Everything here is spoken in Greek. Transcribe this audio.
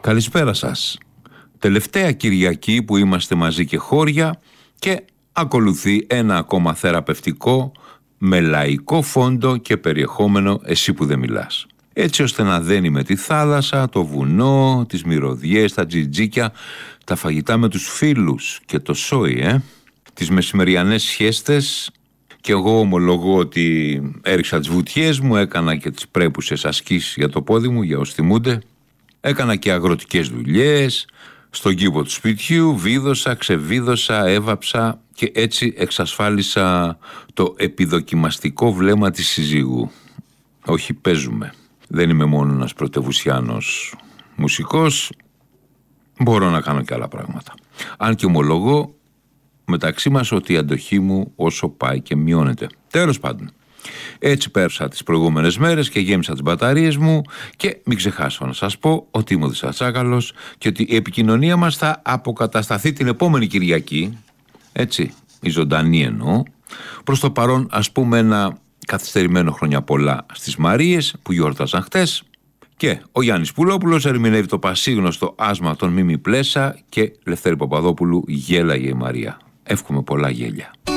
Καλησπέρα σας. Τελευταία Κυριακή που είμαστε μαζί και χώρια και ακολουθεί ένα ακόμα θεραπευτικό με λαϊκό φόντο και περιεχόμενο «Εσύ που δεν μιλάς». Έτσι ώστε να δένει με τη θάλασσα, το βουνό, τις μυρωδιές, τα τζιτζίκια, τα φαγητά με τους φίλους και το σόι, τις μεσημεριανές σχέστες. Και εγώ ομολογώ ότι έριξα τις βουτιές μου, έκανα και τις πρέπουσες ασκήσεις για το πόδι μου, για όσοι θυμούνται. Έκανα και αγροτικές δουλειές, στον κήπο του σπιτιού, βίδωσα, ξεβίδωσα, έβαψα και έτσι εξασφάλισα το επιδοκιμαστικό βλέμμα της συζύγου. Όχι, παίζουμε. Δεν είμαι μόνο ένας πρωτευουσιάνος μουσικός, μπορώ να κάνω και άλλα πράγματα. Αν και ομολογώ μεταξύ μας ότι η αντοχή μου όσο πάει και μειώνεται. Τέλος πάντων, έτσι πέρασα τις προηγούμενες μέρες και γέμισα τις μπαταρίες μου και μην ξεχάσω να σας πω ότι είμαι ο Δησατσάκαλος και ότι η επικοινωνία μας θα αποκατασταθεί την επόμενη Κυριακή, έτσι, η ζωντανή εννοώ. Προς το παρόν ας πούμε ένα καθυστερημένο χρόνια πολλά στις Μαρίες που γιόρταζαν χτες και ο Γιάννης Πουλόπουλος ερμηνεύει το πασίγνωστο άσμα των Μίμη Πλέσα και Λευτέρη Παπαδόπουλου «Γέλαγε η Μαρία». Εύχομαι πολλά γέλια.